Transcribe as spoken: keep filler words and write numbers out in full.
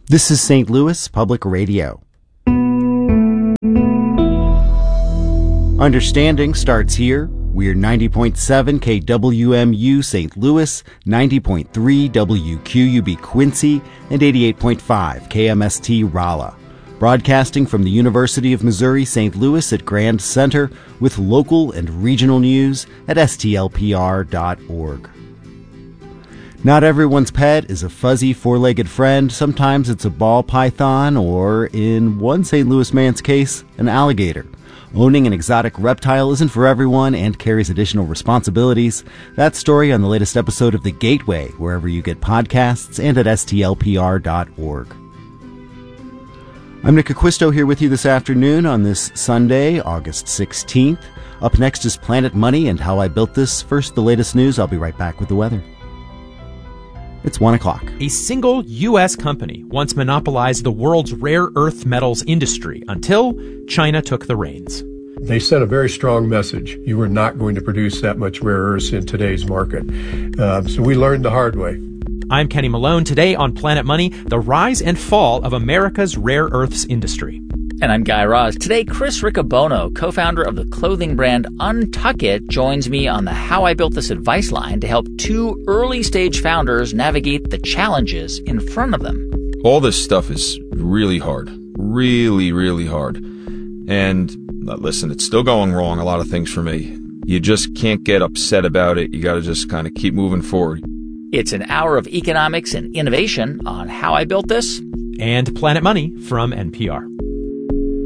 This is Saint Louis Public Radio. Understanding starts here. We're ninety point seven K W M U Saint Louis, ninety point three W Q U B Quincy, and eighty-eight point five K M S T Rolla. Broadcasting from the University of Missouri Saint Louis at Grand Center with local and regional news at S T L P R dot org. Not everyone's pet is a fuzzy four-legged friend. Sometimes it's a ball python or, in one Saint Louis man's case, an alligator. Owning an exotic reptile isn't for everyone and carries additional responsibilities. That story on the latest episode of The Gateway, wherever you get podcasts, and at S T L P R dot org. I'm Nick Acquisto here with you this afternoon on this Sunday, August sixteenth. Up next is Planet Money and How I Built This. First, the latest news. I'll be right back with the weather. It's one o'clock. A single U S company once monopolized the world's rare earth metals industry until China took the reins. They sent a very strong message. You were not going to produce that much rare earths in today's market. Uh, so we learned the hard way. I'm Kenny Malone. Today on Planet Money, the rise and fall of America's rare earths industry. And I'm Guy Raz. Today, Chris Riccobono, co-founder of the clothing brand Untuck It, joins me on the How I Built This advice line to help two early-stage founders navigate the challenges in front of them. All this stuff is really hard. Really, really hard. And listen, it's still going wrong, a lot of things for me. You just can't get upset about it. You got to just kind of keep moving forward. It's an hour of economics and innovation on How I Built This and Planet Money from N P R.